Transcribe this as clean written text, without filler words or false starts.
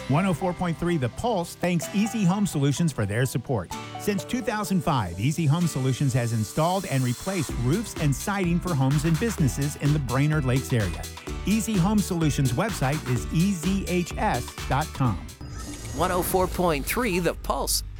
104.3 The Pulse thanks Easy Home Solutions for their support. Since 2005, Easy Home Solutions has installed and replaced roofs and siding for homes and businesses in the Brainerd Lakes area. Easy Home Solutions website is ezhs.com. 104.3 The Pulse.